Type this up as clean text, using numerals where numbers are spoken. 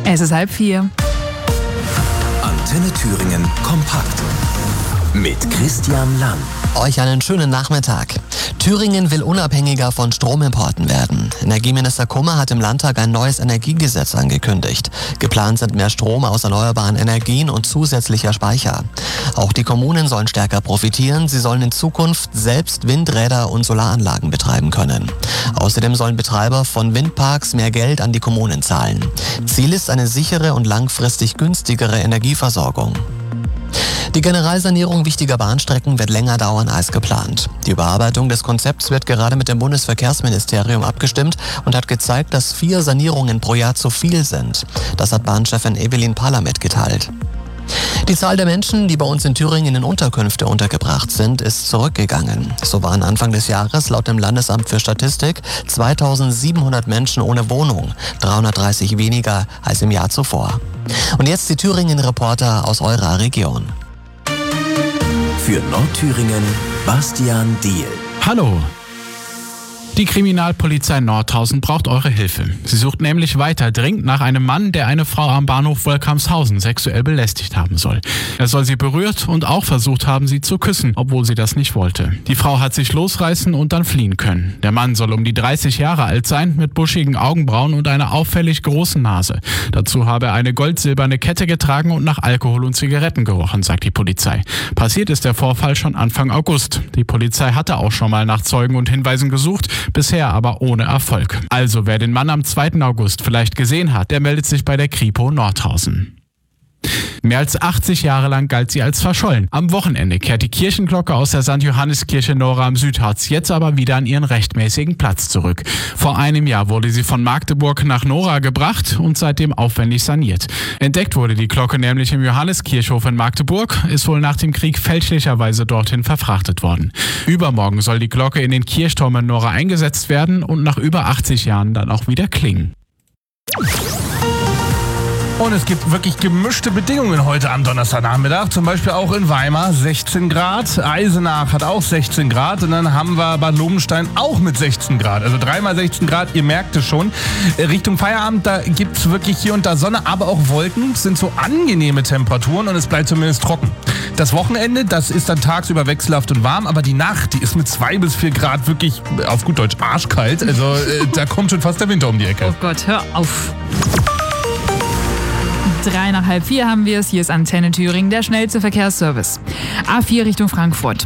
Es ist 3:30. Antenne Thüringen kompakt mit Christian Lang. Euch einen schönen Nachmittag. Thüringen will unabhängiger von Stromimporten werden. Energieminister Kummer hat im Landtag ein neues Energiegesetz angekündigt. Geplant sind mehr Strom aus erneuerbaren Energien und zusätzlicher Speicher. Auch die Kommunen sollen stärker profitieren. Sie sollen in Zukunft selbst Windräder und Solaranlagen betreiben können. Außerdem sollen Betreiber von Windparks mehr Geld an die Kommunen zahlen. Ziel ist eine sichere und langfristig günstigere Energieversorgung. Die Generalsanierung wichtiger Bahnstrecken wird länger dauern als geplant. Die Überarbeitung des Konzepts wird gerade mit dem Bundesverkehrsministerium abgestimmt und hat gezeigt, dass 4 Sanierungen pro Jahr zu viel sind. Das hat Bahnchefin Evelyn Paller mitgeteilt. Die Zahl der Menschen, die bei uns in Thüringen in Unterkünfte untergebracht sind, ist zurückgegangen. So waren Anfang des Jahres laut dem Landesamt für Statistik 2700 Menschen ohne Wohnung, 330 weniger als im Jahr zuvor. Und jetzt die Thüringen-Reporter aus eurer Region. Für Nordthüringen Bastian Diehl. Hallo! Die Kriminalpolizei Nordhausen braucht eure Hilfe. Sie sucht nämlich weiter dringend nach einem Mann, der eine Frau am Bahnhof Wolkamshausen sexuell belästigt haben soll. Er soll sie berührt und auch versucht haben, sie zu küssen, obwohl sie das nicht wollte. Die Frau hat sich losreißen und dann fliehen können. Der Mann soll um die 30 Jahre alt sein, mit buschigen Augenbrauen und einer auffällig großen Nase. Dazu habe er eine gold-silberne Kette getragen und nach Alkohol und Zigaretten gerochen, sagt die Polizei. Passiert ist der Vorfall schon Anfang August. Die Polizei hatte auch schon mal nach Zeugen und Hinweisen gesucht, bisher aber ohne Erfolg. Also wer den Mann am 2. August vielleicht gesehen hat, der meldet sich bei der Kripo Nordhausen. Mehr als 80 Jahre lang galt sie als verschollen. Am Wochenende kehrt die Kirchenglocke aus der St. Johanniskirche Nora am Südharz jetzt aber wieder an ihren rechtmäßigen Platz zurück. Vor einem Jahr wurde sie von Magdeburg nach Nora gebracht und seitdem aufwendig saniert. Entdeckt wurde die Glocke nämlich im Johanniskirchhof in Magdeburg, ist wohl nach dem Krieg fälschlicherweise dorthin verfrachtet worden. Übermorgen soll die Glocke in den Kirchturm in Nora eingesetzt werden und nach über 80 Jahren dann auch wieder klingen. Und es gibt wirklich gemischte Bedingungen heute am Donnerstagnachmittag. Zum Beispiel auch in Weimar 16 Grad. Eisenach hat auch 16 Grad. Und dann haben wir Bad Lobenstein auch mit 16 Grad. Also 3 mal 16 Grad, ihr merkt es schon. Richtung Feierabend, da gibt es wirklich hier und da Sonne, aber auch Wolken. Es sind so angenehme Temperaturen und es bleibt zumindest trocken. Das Wochenende, das ist dann tagsüber wechselhaft und warm. Aber die Nacht, die ist mit 2 bis 4 Grad wirklich, auf gut Deutsch, arschkalt. Also da kommt schon fast der Winter um die Ecke. Oh Gott, hör auf. 3 nach 3:30 haben wir es. Hier ist Antenne Thüringen, der schnellste Verkehrsservice. A4 Richtung Frankfurt.